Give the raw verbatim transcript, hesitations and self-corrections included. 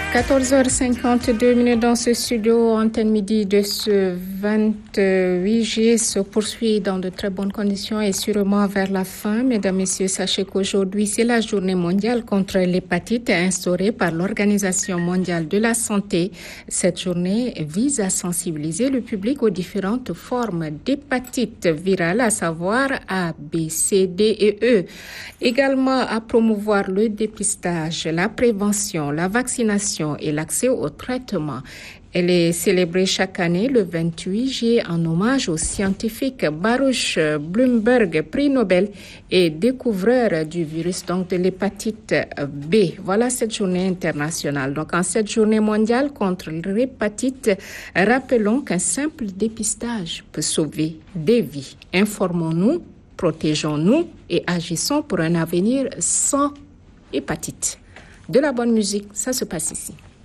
quatorze heures cinquante-deux minutes dans ce studio. Antenne midi de ce vingt-huit juillet se poursuit dans de très bonnes conditions et sûrement vers la fin. Mesdames, Messieurs, sachez qu'aujourd'hui, c'est la journée mondiale contre l'hépatite instaurée par l'Organisation mondiale de la santé. Cette journée vise à sensibiliser le public aux différentes formes d'hépatite virale, à savoir A, B, C, D et E. Également à promouvoir le dépistage, la prévention, la vaccination et l'accès au traitement. Elle est célébrée chaque année le vingt-huit juillet en hommage au scientifique Baruch Blumberg, prix Nobel et découvreur du virus donc de l'hépatite B. Voilà cette journée internationale. Donc en cette journée mondiale contre l'hépatite, rappelons qu'un simple dépistage peut sauver des vies. Informons-nous, protégeons-nous et agissons pour un avenir sans hépatite. De la bonne musique, ça se passe ici.